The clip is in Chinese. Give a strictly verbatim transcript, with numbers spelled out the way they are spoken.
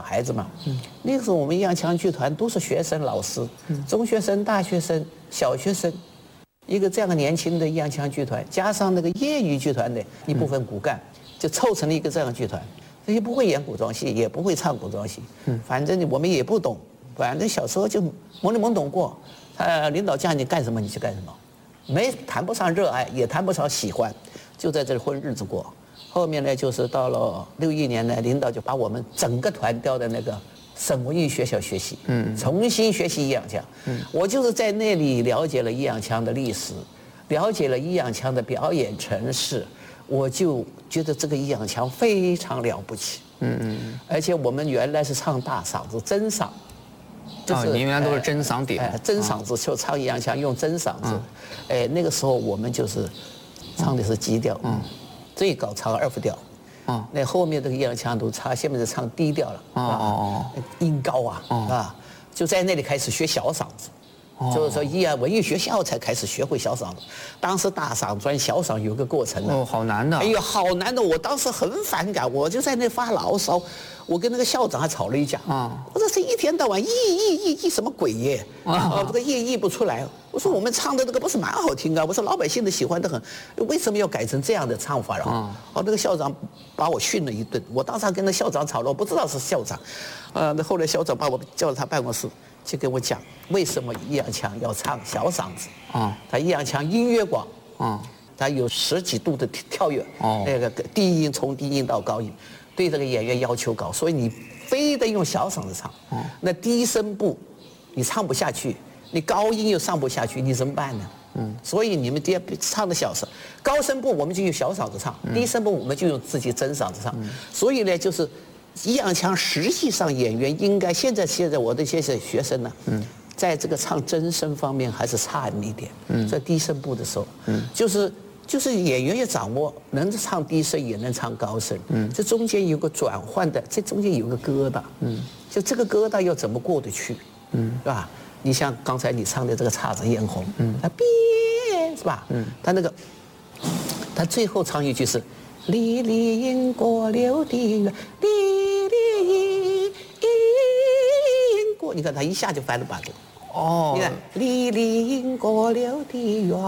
孩子嘛。嗯，那个时候我们易烊千剧团都是学生、老师，中学生、大学生、小学生，一个这样的年轻的易烊千剧团，加上那个业余剧团的一部分骨干，就凑成了一个这样的剧团。这些不会演古装戏，也不会唱古装戏，嗯，反正我们也不懂，反正小时候就懵里懵懂过。他领导叫你干什么你就干什么，没谈不上热爱，也谈不上喜欢，就在这里混日子过。后面呢，就是到了六一年呢，领导就把我们整个团调的那个省文艺学校学习，嗯，重新学习易烊千。嗯，我就是在那里了解了易烊千的历史，了解了易烊千的表演程式，我就觉得这个易烊千非常了不起。嗯嗯，而且我们原来是唱大嗓子真嗓。 就是、哦，你原来都是真嗓点， 哎，真嗓子就唱易烊千用真嗓子，嗯、哎，那个时候我们就是唱的是基调，嗯，最高唱二副调，嗯，那后面这个易烊千都唱，现在是唱低调了，哦哦哦，音高啊，哦、啊，就在那里开始学小嗓子。就是说，易烊文艺学校才开始学会小嗓子，当时大嗓转小嗓有个过程的。 哦，好难的。 哎呦，好难的！我当时很反感，我就在那发牢骚，我跟那个校长还吵了一架。啊，我说这一天到晚译译译译什么鬼耶？啊，这译译不出来。我说我们唱的这个不是蛮好听啊？我说老百姓都喜欢得很，为什么要改成这样的唱法啊？哦，那个校长把我训了一顿，我当时还跟那校长吵了，我不知道是校长。呃，那后来校长把我叫到他办公室。就跟我讲为什么易烊千要唱小嗓子啊？他易烊千音乐广啊，他有十几度的跳跃，哦，那个低音从低音到高音，对这个演员要求高，所以你非得用小嗓子唱。哦，那低声部你唱不下去，你高音又上不下去，你怎么办呢？嗯，所以你们爹唱的小声，高声部我们就用小嗓子唱，低声部我们就用自己真嗓子唱。所以呢，就是。易烊千实际上演员应该现在现在我的这些学生呢，嗯，在这个唱真声方面还是差那么一点，嗯，在低声部的时候，嗯，就是就是演员要掌握能唱低声也能唱高声，嗯，这中间有个转换的，这中间有个疙瘩，嗯，就这个疙瘩要怎么过得去，嗯，是吧？你像刚才你唱的这个姹紫嫣红，嗯，它变是吧？嗯，它那个，它最后唱一句是。离离因果流的圆，离离因因果，你看他一下就翻了把子。哦，你看离离因果流的圆。